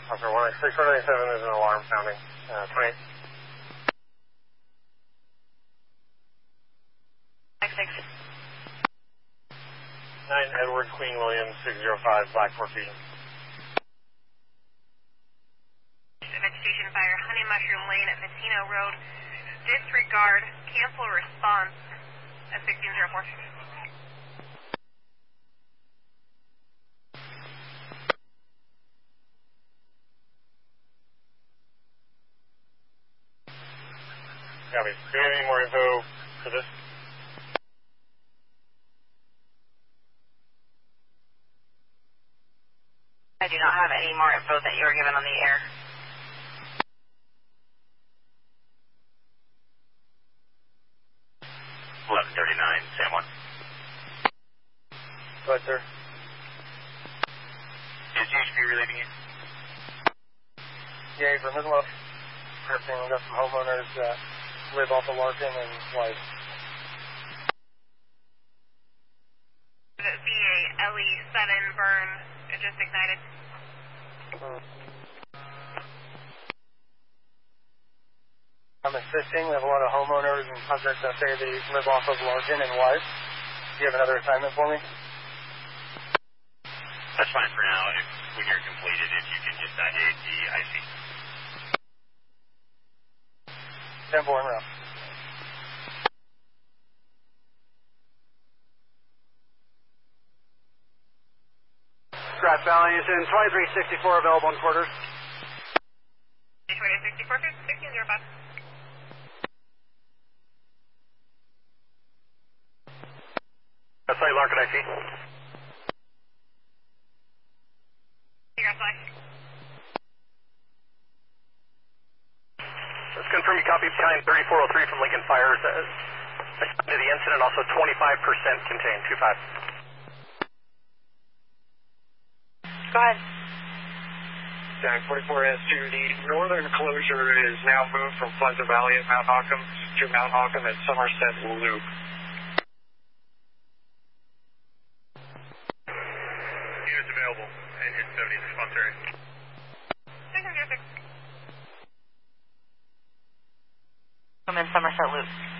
Officer 186, 187, there's an alarm sounding. 28. 9 Edward Queen William 605 Blackmore feet. Vegetation fire, Honey Mushroom Lane at Patino Road. Disregard, cancel response at 1604. Copy. Do you have any more info for this? I do not have any more info that you were given on the air. San Juan. Go ahead, sir. Is GHP relieving you? Yeah, from middle of Griffin, we've got some homeowners that live off of Larkin and White. Would it be a LE7 burn? It just ignited. I'm assisting. We have a lot of homeowners and subjects that say they live off of Larkin and White. Do you have another assignment for me? That's fine for now. When you're completed, if you can just ID the IC. 10-4 en route. Grass Valley is in 2364 available in quarters. 2364, 1605. That's right, Larkin IC. Grass Valley. Let's confirm you copy behind 3403 from Lincoln Fires. To the incident, also 25% contained, 25. Go ahead. Jack 44S2, the northern closure is now moved from Pleasant Valley at Mount Hockham to Mount Hockham at Somerset Loop. Units available. Engine 70 response area. 606. I'm in Somerset Loop.